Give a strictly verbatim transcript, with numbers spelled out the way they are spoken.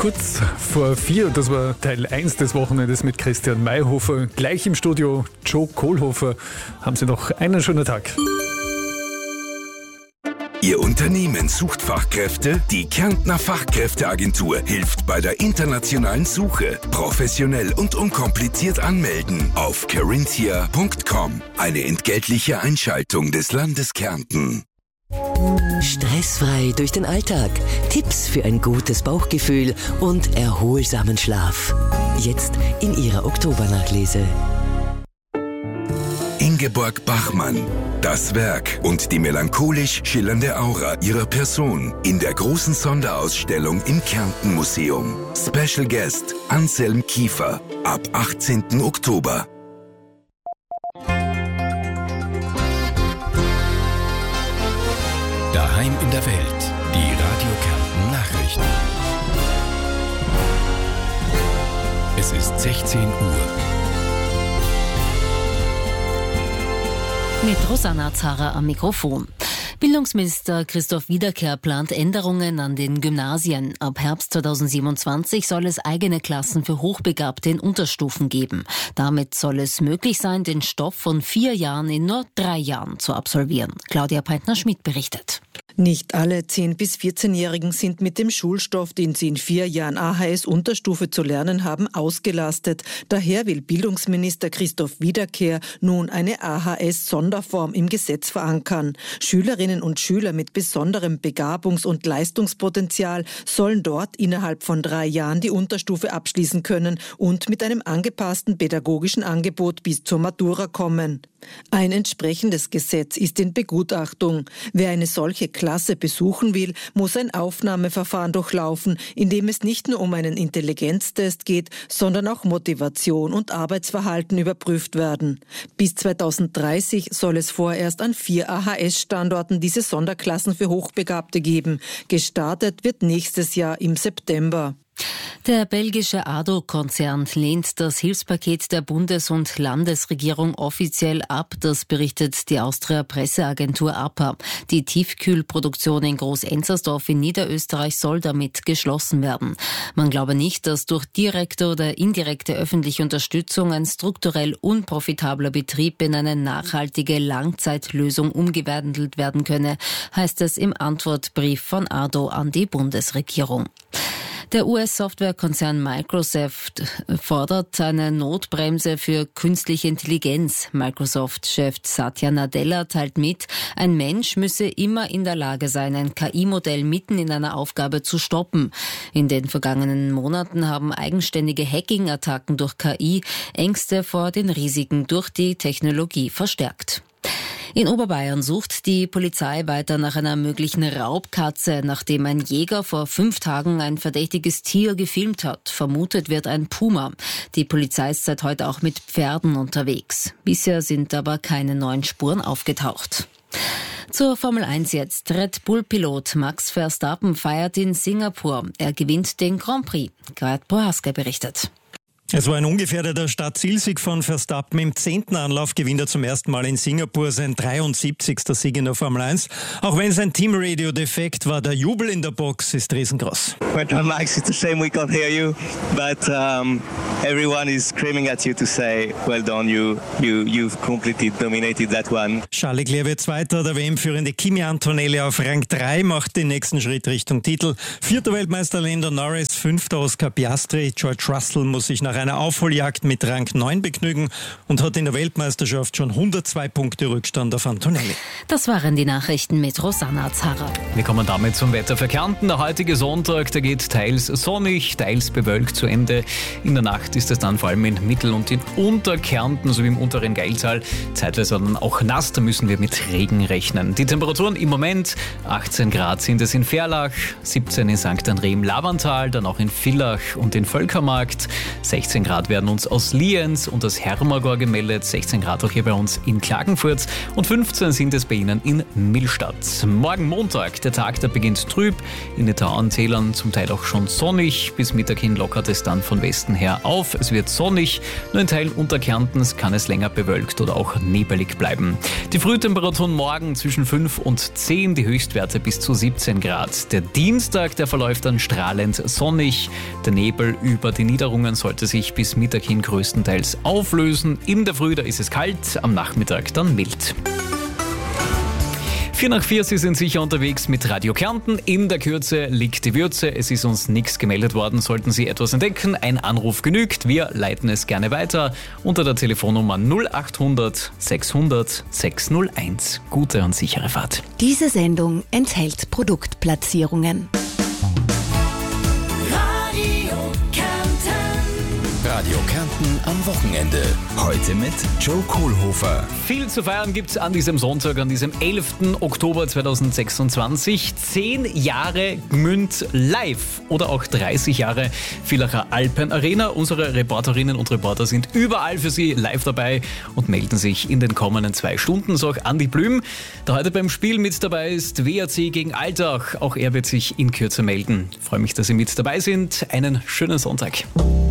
Kurz vor vier, das war Teil eins des Wochenendes mit Christian Mayhofer. Gleich im Studio Joe Kohlhofer. Haben Sie noch einen schönen Tag. Ihr Unternehmen sucht Fachkräfte? Die Kärntner Fachkräfteagentur hilft bei der internationalen Suche. Professionell und unkompliziert anmelden auf carinthia punkt com. Eine entgeltliche Einschaltung des Landes Kärnten. Stressfrei durch den Alltag. Tipps für ein gutes Bauchgefühl und erholsamen Schlaf. Jetzt in Ihrer Oktobernachlese. Ingeborg Bachmann. Das Werk und die melancholisch schillernde Aura ihrer Person in der großen Sonderausstellung im Kärnten Museum. Special Guest Anselm Kiefer ab achtzehnten Oktober. Daheim in der Welt. Die Radio Kärnten Nachrichten. Es ist sechzehn Uhr. Mit Rosanna Zara am Mikrofon. Bildungsminister Christoph Wiederkehr plant Änderungen an den Gymnasien. Ab Herbst zweitausendsiebenundzwanzig soll es eigene Klassen für Hochbegabte in Unterstufen geben. Damit soll es möglich sein, den Stoff von vier Jahren in nur drei Jahren zu absolvieren. Claudia Peitner-Schmidt berichtet. Nicht alle zehn- bis vierzehnjährigen sind mit dem Schulstoff, den sie in vier Jahren A H S-Unterstufe zu lernen haben, ausgelastet. Daher will Bildungsminister Christoph Wiederkehr nun eine A H S-Sonderform im Gesetz verankern. Schülerinnen und Schüler mit besonderem Begabungs- und Leistungspotenzial sollen dort innerhalb von drei Jahren die Unterstufe abschließen können und mit einem angepassten pädagogischen Angebot bis zur Matura kommen. Ein entsprechendes Gesetz ist in Begutachtung. Wer eine solche Klasse besuchen will, muss ein Aufnahmeverfahren durchlaufen, in dem es nicht nur um einen Intelligenztest geht, sondern auch Motivation und Arbeitsverhalten überprüft werden. Bis zweitausenddreißig soll es vorerst an vier A H S-Standorten diese Sonderklassen für Hochbegabte geben. Gestartet wird nächstes Jahr im September. Der belgische A D O-Konzern lehnt das Hilfspaket der Bundes- und Landesregierung offiziell ab. Das berichtet die Austria-Presseagentur A P A. Die Tiefkühlproduktion in Groß-Enzersdorf in Niederösterreich soll damit geschlossen werden. Man glaube nicht, dass durch direkte oder indirekte öffentliche Unterstützung ein strukturell unprofitabler Betrieb in eine nachhaltige Langzeitlösung umgewandelt werden könne, heißt es im Antwortbrief von A D O an die Bundesregierung. Der U S-Softwarekonzern Microsoft fordert eine Notbremse für künstliche Intelligenz. Microsoft-Chef Satya Nadella teilt mit, ein Mensch müsse immer in der Lage sein, ein K I-Modell mitten in einer Aufgabe zu stoppen. In den vergangenen Monaten haben eigenständige Hacking-Attacken durch K I Ängste vor den Risiken durch die Technologie verstärkt. In Oberbayern sucht die Polizei weiter nach einer möglichen Raubkatze, nachdem ein Jäger vor fünf Tagen ein verdächtiges Tier gefilmt hat. Vermutet wird ein Puma. Die Polizei ist seit heute auch mit Pferden unterwegs. Bisher sind aber keine neuen Spuren aufgetaucht. Zur Formel eins jetzt. Red Bull-Pilot Max Verstappen feiert in Singapur. Er gewinnt den Grand Prix. Gerd Prohaska berichtet. Es war ein ungefährdeter Startzielsieg von Verstappen. Im zehnten Anlauf gewinnt er zum ersten Mal in Singapur sein dreiundsiebzigster Sieg in der Formel eins. Auch wenn es ein Teamradio defekt war, der Jubel in der Box ist riesengroß. Well done, Max. It's a shame we can't hear you, but um, everyone is screaming at you to say, well done, you, you, you've completely dominated that one. Charles Leclerc wird Zweiter, der W M-führende Kimi Antonelli auf Rang drei macht den nächsten Schritt Richtung Titel. Vierter Weltmeister Lando Norris, fünfter Oscar Piastri. George Russell muss sich nach einer Aufholjagd mit Rang neun begnügen und hat in der Weltmeisterschaft schon hundertzwei Punkte Rückstand auf Antonelli. Das waren die Nachrichten mit Rosanna Zara. Wir kommen damit zum Wetter für Kärnten. Der heutige Sonntag, der geht teils sonnig, teils bewölkt zu Ende. In der Nacht ist es dann vor allem in Mittel- und in Unterkärnten sowie im unteren Geiltal zeitweise dann auch nass. Da müssen wir mit Regen rechnen. Die Temperaturen im Moment achtzehn Grad sind es in Verlach, siebzehn in Sankt André im Lavantal, dann auch in Villach und in Völkermarkt, sechzehn sechzehn Grad werden uns aus Lienz und aus Hermagor gemeldet, sechzehn Grad auch hier bei uns in Klagenfurt und fünfzehn sind es bei Ihnen in Millstatt. Morgen Montag, der Tag, der beginnt trüb, in den Tauerntälern zum Teil auch schon sonnig, bis Mittag hin lockert es dann von Westen her auf. Es wird sonnig, nur in Teilen Unterkärntens kann es länger bewölkt oder auch nebelig bleiben. Die Frühtemperaturen morgen zwischen fünf und zehn, die Höchstwerte bis zu siebzehn Grad. Der Dienstag, der verläuft dann strahlend sonnig. Der Nebel über die Niederungen sollte sich bis Mittag hin größtenteils auflösen. In der Früh, da ist es kalt, am Nachmittag dann mild. Vier nach vier, Sie sind sicher unterwegs mit Radio Kärnten. In der Kürze liegt die Würze. Es ist uns nichts gemeldet worden. Sollten Sie etwas entdecken, ein Anruf genügt. Wir leiten es gerne weiter unter der Telefonnummer null acht hundert sechshundert sechshunderteins. Gute und sichere Fahrt. Diese Sendung enthält Produktplatzierungen. Radio Kärnten am Wochenende. Heute mit Joe Kohlhofer. Viel zu feiern gibt's an diesem Sonntag, an diesem elften Oktober zweitausendsechsundzwanzig. Zehn Jahre Gmünd live oder auch dreißig Jahre Villacher Alpen Arena. Unsere Reporterinnen und Reporter sind überall für Sie live dabei und melden sich in den kommenden zwei Stunden. So auch Andi Blüm, der heute beim Spiel mit dabei ist. W R C gegen Altach. Auch er wird sich in Kürze melden. Ich freue mich, dass Sie mit dabei sind. Einen schönen Sonntag.